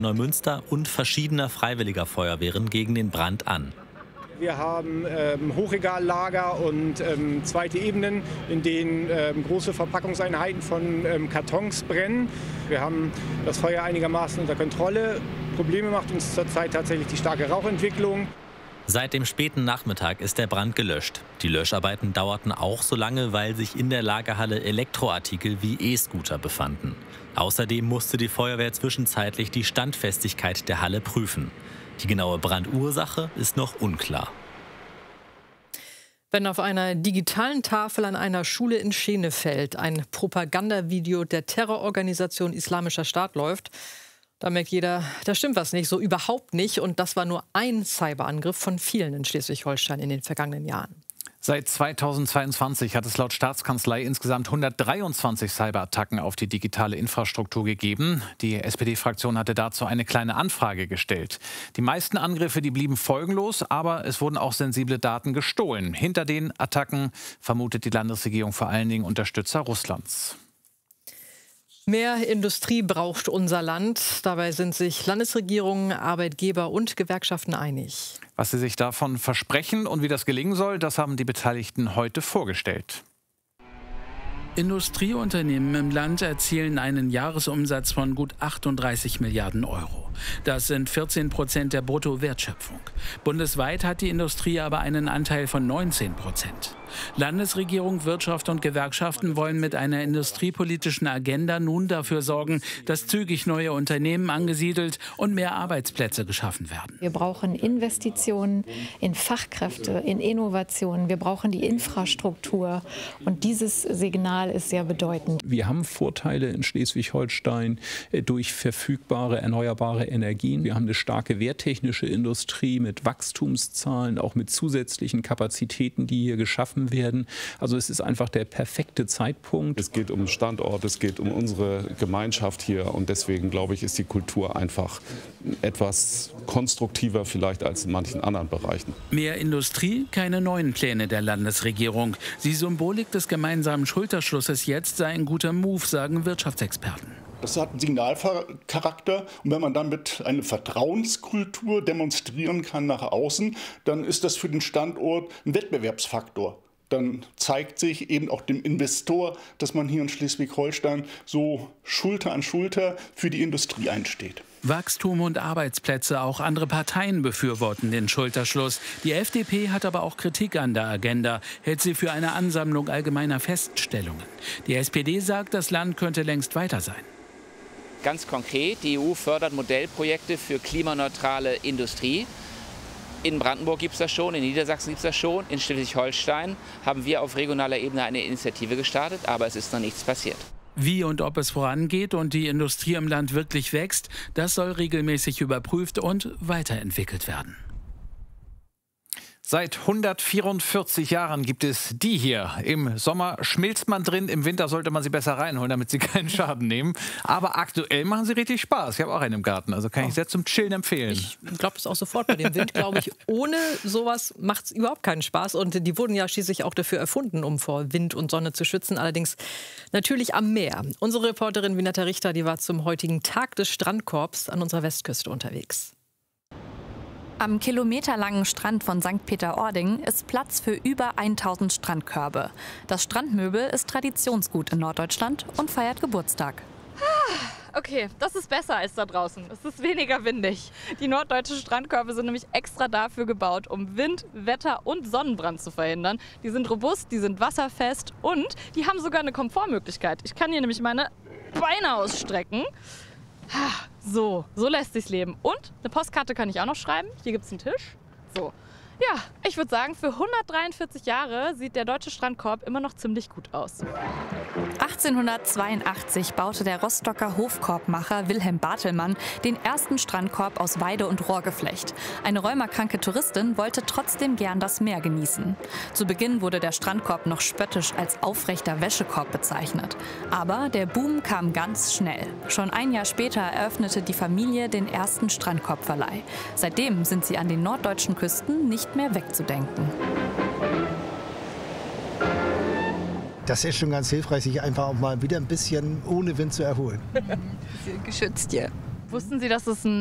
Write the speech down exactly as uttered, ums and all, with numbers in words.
Neumünster und verschiedener freiwilliger Feuerwehren gegen den Brand an. Wir haben ähm, Hochregallager und ähm, zweite Ebenen, in denen ähm, große Verpackungseinheiten von ähm, Kartons brennen. Wir haben das Feuer einigermaßen unter Kontrolle. Probleme macht uns zurzeit tatsächlich die starke Rauchentwicklung. Seit dem späten Nachmittag ist der Brand gelöscht. Die Löscharbeiten dauerten auch so lange, weil sich in der Lagerhalle Elektroartikel wie E-Scooter befanden. Außerdem musste die Feuerwehr zwischenzeitlich die Standfestigkeit der Halle prüfen. Die genaue Brandursache ist noch unklar. Wenn auf einer digitalen Tafel an einer Schule in Schenefeld ein Propagandavideo der Terrororganisation Islamischer Staat läuft, da merkt jeder, da stimmt was nicht, so überhaupt nicht. Und das war nur ein Cyberangriff von vielen in Schleswig-Holstein in den vergangenen Jahren. Seit zweitausendzweiundzwanzig hat es laut Staatskanzlei insgesamt hundertdreiundzwanzig Cyberattacken auf die digitale Infrastruktur gegeben. Die S P D-Fraktion hatte dazu eine kleine Anfrage gestellt. Die meisten Angriffe, die blieben folgenlos, aber es wurden auch sensible Daten gestohlen. Hinter den Attacken vermutet die Landesregierung vor allen Dingen Unterstützer Russlands. Mehr Industrie braucht unser Land. Dabei sind sich Landesregierungen, Arbeitgeber und Gewerkschaften einig. Was sie sich davon versprechen und wie das gelingen soll, das haben die Beteiligten heute vorgestellt. Industrieunternehmen im Land erzielen einen Jahresumsatz von gut achtunddreißig Milliarden Euro. Das sind vierzehn Prozent der Bruttowertschöpfung. Bundesweit hat die Industrie aber einen Anteil von neunzehn Prozent. Landesregierung, Wirtschaft und Gewerkschaften wollen mit einer industriepolitischen Agenda nun dafür sorgen, dass zügig neue Unternehmen angesiedelt und mehr Arbeitsplätze geschaffen werden. Wir brauchen Investitionen in Fachkräfte, in Innovationen. Wir brauchen die Infrastruktur. Und dieses Signal ist sehr bedeutend. Wir haben Vorteile in Schleswig-Holstein durch verfügbare erneuerbare Energien. Wir haben eine starke wehrtechnische Industrie mit Wachstumszahlen, auch mit zusätzlichen Kapazitäten, die hier geschaffen werden. Also es ist einfach der perfekte Zeitpunkt. Es geht um Standort, es geht um unsere Gemeinschaft hier und deswegen, glaube ich, ist die Kultur einfach etwas konstruktiver vielleicht als in manchen anderen Bereichen. Mehr Industrie, keine neuen Pläne der Landesregierung. Die Symbolik des gemeinsamen Schulterschlusses jetzt sei ein guter Move, sagen Wirtschaftsexperten. Das hat einen Signalcharakter und wenn man damit eine Vertrauenskultur demonstrieren kann nach außen, dann ist das für den Standort ein Wettbewerbsfaktor. Dann zeigt sich eben auch dem Investor, dass man hier in Schleswig-Holstein so Schulter an Schulter für die Industrie einsteht. Wachstum und Arbeitsplätze, auch andere Parteien befürworten den Schulterschluss. Die F D P hat aber auch Kritik an der Agenda, hält sie für eine Ansammlung allgemeiner Feststellungen. Die S P D sagt, das Land könnte längst weiter sein. Ganz konkret, die E U fördert Modellprojekte für klimaneutrale Industrie. In Brandenburg gibt es das schon, in Niedersachsen gibt es das schon, in Schleswig-Holstein haben wir auf regionaler Ebene eine Initiative gestartet, aber es ist noch nichts passiert. Wie und ob es vorangeht und die Industrie im Land wirklich wächst, das soll regelmäßig überprüft und weiterentwickelt werden. Seit hundertvierundvierzig Jahren gibt es die hier. Im Sommer schmilzt man drin, im Winter sollte man sie besser reinholen, damit sie keinen Schaden nehmen. Aber aktuell machen sie richtig Spaß. Ich habe auch einen im Garten, also kann ich sehr zum Chillen empfehlen. Ich glaube das auch sofort bei dem Wind, glaube ich. Ohne sowas macht es überhaupt keinen Spaß. Und die wurden ja schließlich auch dafür erfunden, um vor Wind und Sonne zu schützen. Allerdings natürlich am Meer. Unsere Reporterin Vinetta Richter, die war zum heutigen Tag des Strandkorbs an unserer Westküste unterwegs. Am kilometerlangen Strand von Sankt Peter-Ording ist Platz für über tausend Strandkörbe. Das Strandmöbel ist Traditionsgut in Norddeutschland und feiert Geburtstag. Okay, das ist besser als da draußen. Es ist weniger windig. Die norddeutschen Strandkörbe sind nämlich extra dafür gebaut, um Wind, Wetter und Sonnenbrand zu verhindern. Die sind robust, die sind wasserfest und die haben sogar eine Komfortmöglichkeit. Ich kann hier nämlich meine Beine ausstrecken. So, so lässt sich's leben. Und eine Postkarte kann ich auch noch schreiben. Hier gibt's einen Tisch. So. Ja, ich würde sagen, für hundertdreiundvierzig Jahre sieht der deutsche Strandkorb immer noch ziemlich gut aus. achtzehnhundertzweiundachtzig baute der Rostocker Hofkorbmacher Wilhelm Bartelmann den ersten Strandkorb aus Weide- und Rohrgeflecht. Eine rheumakranke Touristin wollte trotzdem gern das Meer genießen. Zu Beginn wurde der Strandkorb noch spöttisch als aufrechter Wäschekorb bezeichnet. Aber der Boom kam ganz schnell. Schon ein Jahr später eröffnete die Familie den ersten Strandkorbverleih. Seitdem sind sie an den norddeutschen Küsten nicht mehr wegzudenken. Das ist schon ganz hilfreich, sich einfach auch mal wieder ein bisschen ohne Wind zu erholen. Bisschen geschützt, ja. Wussten Sie, dass es ein